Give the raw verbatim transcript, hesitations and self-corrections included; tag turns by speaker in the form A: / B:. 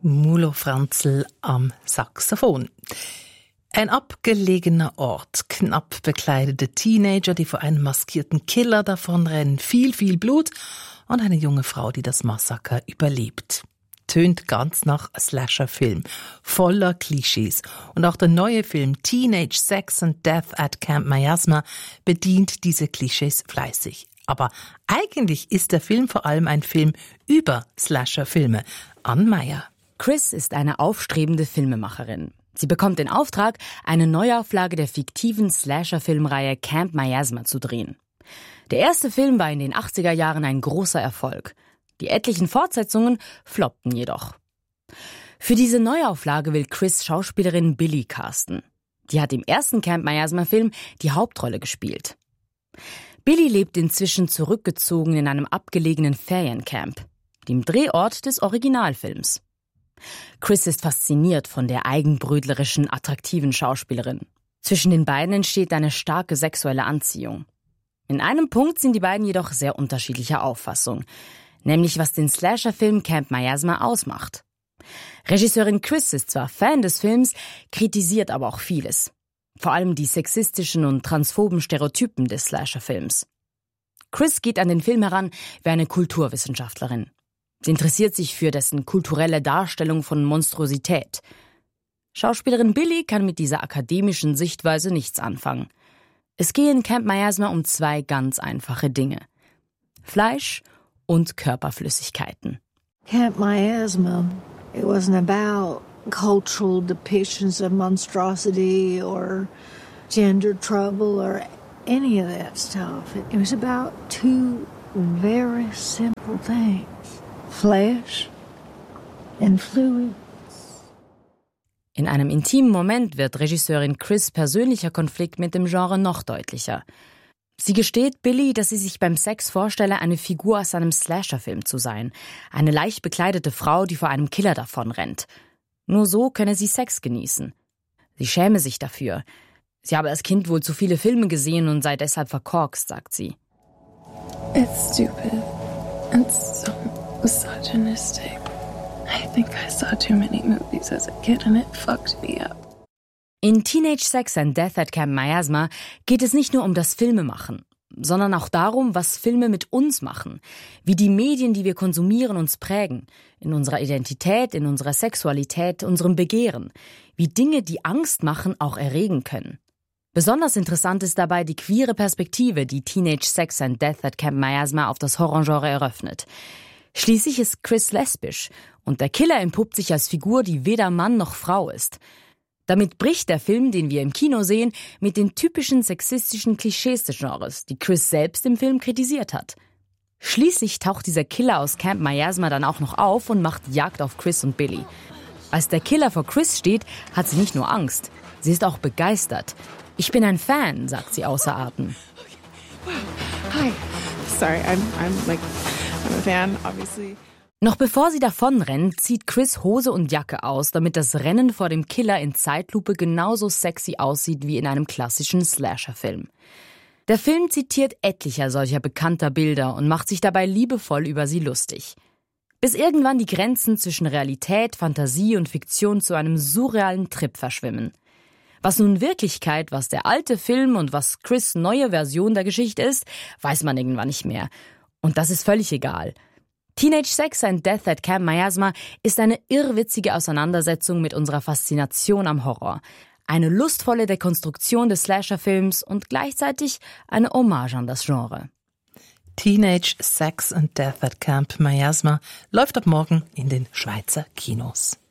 A: Mulo Franzl am Saxophon. Ein abgelegener Ort, knapp bekleidete Teenager, die vor einem maskierten Killer davonrennen, viel, viel Blut und eine junge Frau, die das Massaker überlebt. Tönt ganz nach Slasher-Film, voller Klischees. Und auch der neue Film Teenage Sex and Death at Camp Miasma bedient diese Klischees fleißig. Aber eigentlich ist der Film vor allem ein Film über Slasher-Filme. Ann Meyer.
B: Chris ist eine aufstrebende Filmemacherin. Sie bekommt den Auftrag, eine Neuauflage der fiktiven Slasher-Filmreihe Camp Miasma zu drehen. Der erste Film war in den achtziger Jahren ein großer Erfolg. Die etlichen Fortsetzungen floppten jedoch. Für diese Neuauflage will Chris Schauspielerin Billy casten. Die hat im ersten Camp Miasma-Film die Hauptrolle gespielt. Billy lebt inzwischen zurückgezogen in einem abgelegenen Feriencamp, dem Drehort des Originalfilms. Chris ist fasziniert von der eigenbrötlerischen, attraktiven Schauspielerin. Zwischen den beiden entsteht eine starke sexuelle Anziehung. In einem Punkt sind die beiden jedoch sehr unterschiedlicher Auffassung, nämlich was den Slasher-Film Camp Miasma ausmacht. Regisseurin Chris ist zwar Fan des Films, kritisiert aber auch vieles. Vor allem die sexistischen und transphoben Stereotypen des Slasher-Films. Chris geht an den Film heran wie eine Kulturwissenschaftlerin. Sie interessiert sich für dessen kulturelle Darstellung von Monstrosität. Schauspielerin Billy kann mit dieser akademischen Sichtweise nichts anfangen. Es gehe in Camp Miasma um zwei ganz einfache Dinge: Fleisch und Körperflüssigkeiten.
C: Camp Miasma, it wasn't about cultural depictions of monstrosity or gender trouble or any of that stuff. It was about two very simple things: flesh and fluid.
B: In einem intimen Moment wird Regisseurin Chris' persönlicher Konflikt mit dem Genre noch deutlicher. Sie gesteht Billy, dass sie sich beim Sex vorstelle, eine Figur aus einem Slasher-Film zu sein. Eine leicht bekleidete Frau, die vor einem Killer davonrennt. Nur so könne sie Sex genießen. Sie schäme sich dafür. Sie habe als Kind wohl zu viele Filme gesehen und sei deshalb verkorkst, sagt sie.
D: It's stupid. It's so misogynistic. I think I saw too many movies as a kid and it fucked me up.
B: In Teenage Sex and Death at Camp Miasma geht es nicht nur um das Filmemachen, sondern auch darum, was Filme mit uns machen, wie die Medien, die wir konsumieren, uns prägen, in unserer Identität, in unserer Sexualität, unserem Begehren, wie Dinge, die Angst machen, auch erregen können. Besonders interessant ist dabei die queere Perspektive, die Teenage Sex and Death at Camp Miasma auf das Horrorgenre eröffnet. Schließlich ist Chris lesbisch und der Killer entpuppt sich als Figur, die weder Mann noch Frau ist. Damit bricht der Film, den wir im Kino sehen, mit den typischen sexistischen Klischees des Genres, die Chris selbst im Film kritisiert hat. Schließlich taucht dieser Killer aus Camp Miasma dann auch noch auf und macht Jagd auf Chris und Billy. Als der Killer vor Chris steht, hat sie nicht nur Angst, sie ist auch begeistert. Ich bin ein Fan, sagt sie außer Atem.
D: Hi. Sorry, I'm, I'm like, I'm a fan, obviously.
B: Noch bevor sie davonrennt, zieht Chris Hose und Jacke aus, damit das Rennen vor dem Killer in Zeitlupe genauso sexy aussieht wie in einem klassischen Slasher-Film. Der Film zitiert etlicher solcher bekannter Bilder und macht sich dabei liebevoll über sie lustig. Bis irgendwann die Grenzen zwischen Realität, Fantasie und Fiktion zu einem surrealen Trip verschwimmen. Was nun Wirklichkeit, was der alte Film und was Chris' neue Version der Geschichte ist, weiß man irgendwann nicht mehr. Und das ist völlig egal. Teenage Sex and Death at Camp Miasma ist eine irrwitzige Auseinandersetzung mit unserer Faszination am Horror. Eine lustvolle Dekonstruktion des Slasher-Films und gleichzeitig eine Hommage an das Genre.
A: Teenage Sex and Death at Camp Miasma läuft ab morgen in den Schweizer Kinos.